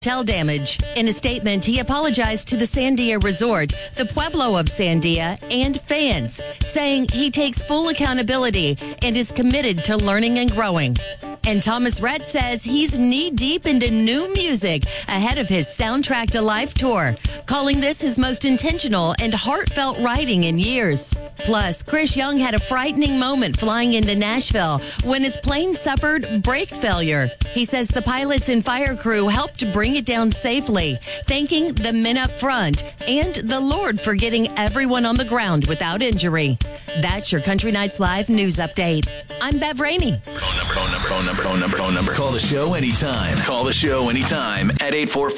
Hotel damage. In a statement, he apologized to the Sandia Resort, the Pueblo of Sandia, and fans, saying he takes full accountability and is committed to learning and growing. And Thomas Rhett says he's knee-deep into new music ahead of his Soundtrack to Life tour, calling this his most intentional and heartfelt writing in years. Plus, Chris Young had a frightening moment flying into Nashville when his plane suffered brake failure. He says the pilots and fire crew helped bring it down safely, thanking the men up front and the Lord for getting everyone on the ground without injury. That's your Country Nights Live news update. I'm Bev Rainey. Phone number. Call the show anytime. Call the show anytime at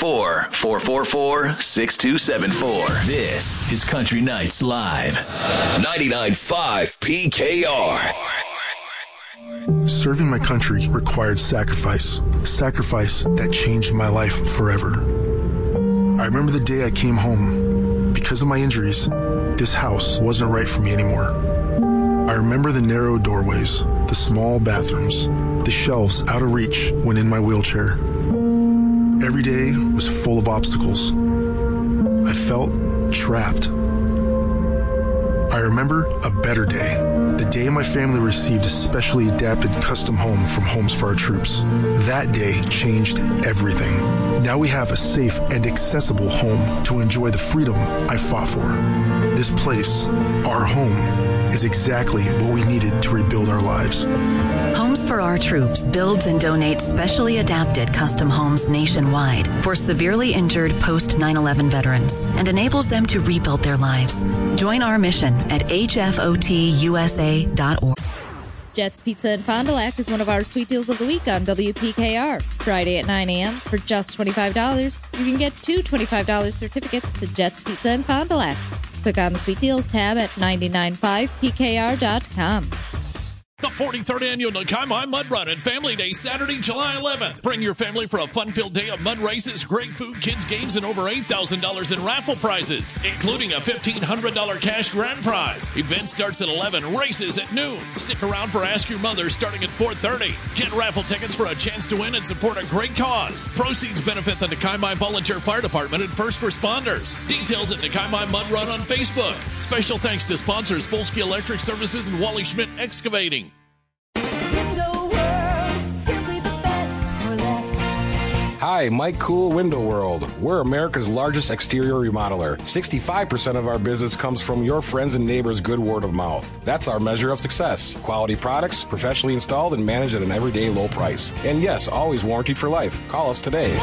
844-444-6274. This is Country Nights Live. 99.5 PKR. Serving my country required sacrifice. Sacrifice that changed my life forever. I remember the day I came home. Because of my injuries, this house wasn't right for me anymore. I remember the narrow doorways, the small bathrooms, the shelves out of reach when in my wheelchair. Every day was full of obstacles. I felt trapped. I remember a better day. The day my family received a specially adapted custom home from Homes for Our Troops. That day changed everything. Now we have a safe and accessible home to enjoy the freedom I fought for. This place, our home, is exactly what we needed to rebuild our lives. Homes for Our Troops builds and donates specially adapted custom homes nationwide for severely injured post 9/11 veterans and enables them to rebuild their lives. Join our mission at hfotusa.org. Jets Pizza in Fond du Lac is one of our sweet deals of the week on WPKR. Friday at 9 a.m. for just $25, you can get two $25 certificates to Jets Pizza in Fond du Lac. Click on the Sweet Deals tab at 995pkr.com. The 43rd Annual Nakai Mai Mud Run and Family Day, Saturday, July 11th. Bring your family for a fun-filled day of mud races, great food, kids' games, and over $8,000 in raffle prizes, including a $1,500 cash grand prize. Event starts at 11, races at noon. Stick around for Ask Your Mother starting at 4:30. Get raffle tickets for a chance to win and support a great cause. Proceeds benefit the Nakai Mai Volunteer Fire Department and first responders. Details at Nakai Mai Mud Run on Facebook. Special thanks to sponsors Polsky Electric Services and Wally Schmidt Excavating. Hi, Mike Cool, Window World. We're America's largest exterior remodeler. 65% of our business comes from your friends and neighbors' good word of mouth. That's our measure of success. Quality products, professionally installed and managed at an everyday low price. And yes, always warranted for life. Call us today.